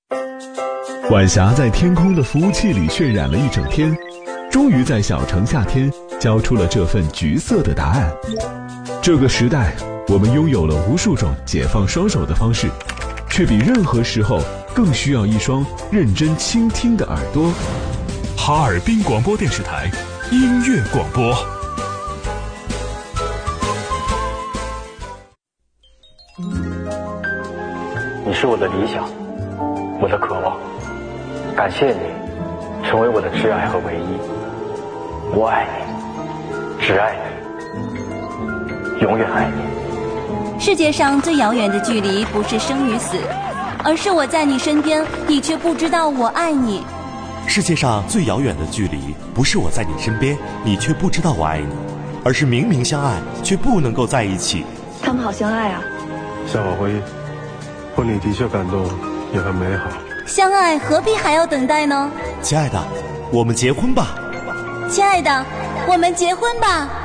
晚霞在天空的服务器里渲染了一整天，终于在小城夏天交出了这份橘色的答案。这个时代，我们拥有了无数种解放双手的方式，却比任何时候更需要一双认真倾听的耳朵。 哈尔滨广播电视台音乐广播。 你是我的理想，我的渴望，感谢你成为我的挚爱和唯一。我爱你，只爱你，永远爱你。 世界上最遥远的距离不是生与死，而是我在你身边，你却不知道我爱你。 世界上最遥远的距离不是我在你身边，你却不知道我爱你，而是明明相爱却不能够在一起。 他们好相爱啊。 向往回忆，婚礼的确感动，也很美好。 相爱何必还要等待呢？ 亲爱的，我们结婚吧。 亲爱的，我们结婚吧。